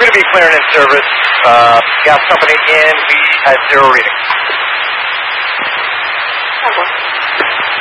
going to be clearing in service. Gas company in. We had 0 readings.